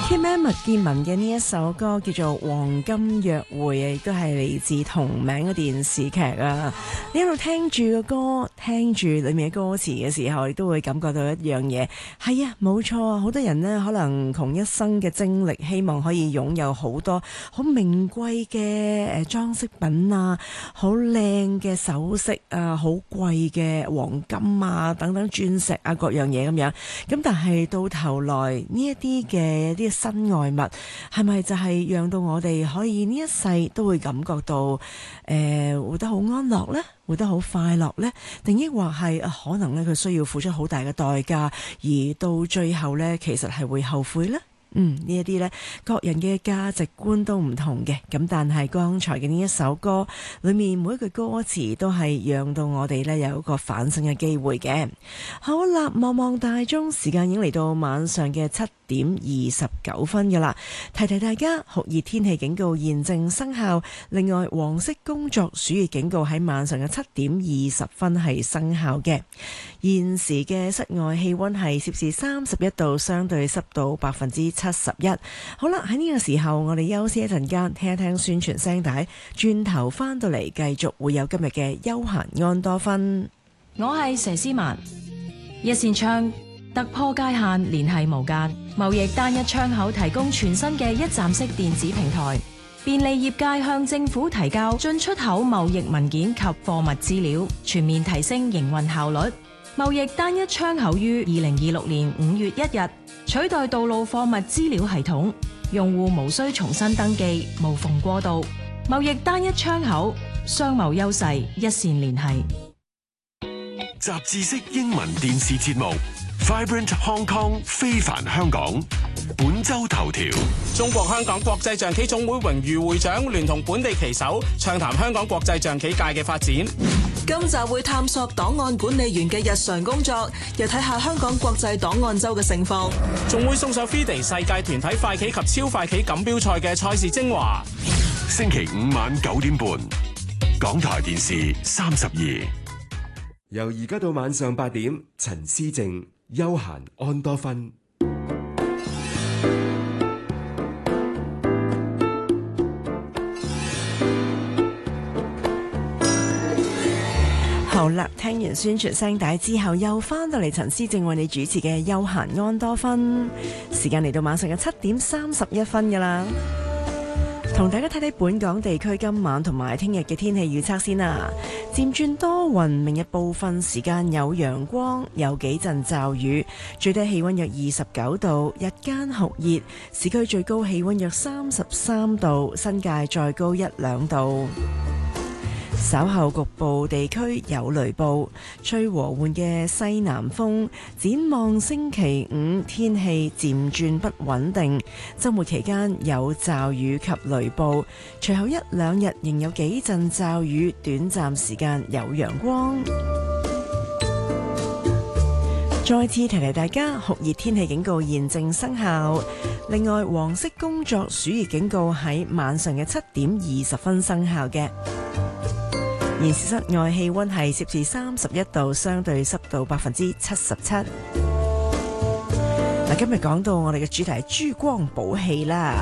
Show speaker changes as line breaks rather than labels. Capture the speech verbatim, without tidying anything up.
K M 麥潔文嘅呢一首歌叫做《黃金約會》，亦都係嚟自同名嘅電視劇啊！你一路聽住個歌，聽住裏面嘅歌詞嘅時候，你都會感覺到一樣嘢。係啊，冇錯，好多人呢可能窮一生嘅精力，希望可以擁有好多好名貴嘅誒裝飾品啊，好靚嘅首飾啊，好貴嘅黃金啊，等等鑽石啊，各樣嘢咁樣。咁但係到頭來呢一啲嘅啲身外物係咪就係讓到我哋可以呢一世都會感覺到誒、呃、活得好安樂呢？活得好快樂呢？定抑或係可能咧佢需要付出好大嘅代價，而到最後呢，其實係會後悔呢？嗯，呢一啲呢，各人嘅價值觀都唔同嘅，咁但係剛才嘅呢一首歌裏面每一句歌詞都係讓到我哋呢有一個反省嘅機會嘅。好啦，望望大鐘，時間已經嚟到晚上嘅七點二十九分噶啦，提提大家酷熱天氣警告現正生效，另外黃色工作暑熱警告喺晚上嘅七點二十分係生效嘅。現時嘅室外氣溫係攝氏三十一度，相對濕度百分之七十一。好啦，喺呢個時候我哋休息一陣間，聽一聽宣傳聲帶，轉頭翻到嚟繼續會有今日嘅休閒安多芬。
我係佘詩曼，一線窗突破界限，聯繫無間，貿易單一窗口提供全新嘅一站式電子平台，便利業界向政府提交進出口貿易文件及貨物資料，全面提升營運效率。貿易單一窗口於二零二六年五月一日取代道路貨物資料系統，用戶無需重新登記，無縫過渡。貿易單一窗口，商貿優勢一線聯繫。
雜誌式英文電視節目 Vibrant Hong Kong 非凡香港，本周頭條：
中國香港國際象棋總會榮譽會長聯同本地棋手暢談香港國際象棋界嘅發展。
今集會探索檔案管理員嘅日常工作，又睇下香港國際檔案周嘅盛況，
仲會送上 F I D E 世界團體快棋及超快棋錦標賽嘅賽事精華。
星期五晚九點半，港台電視三十二。
由而家到晚上八點，陳思正休閒安多芬。
好啦，聽完宣傳聲帶之後，又翻到嚟陳思正為你主持嘅休閒安多芬。時間嚟到晚上嘅七點三十一分噶啦，同大家睇睇本港地區今晚同埋聽日嘅天氣預測先啦。漸轉多雲，明日部分時間有陽光，有幾陣驟雨，最低氣溫約二十九度，日間酷熱，市區最高氣溫約三十三度，新界再高一兩度。稍後局部地區有雷暴，吹和緩嘅西南風。展望星期五天氣漸轉不穩定，週末期間有驟雨及雷暴，隨後一兩日仍有幾陣驟雨，短暫時間有陽光。再次提提大家，酷熱天氣警告現正生效。另外，黃色工作暑熱警告喺晚上嘅七點二十分生效嘅。現時室外氣溫係攝氏三十一度，相對濕度百分之七十七。嗱，今日講到我哋嘅主題係珠光寶氣啦。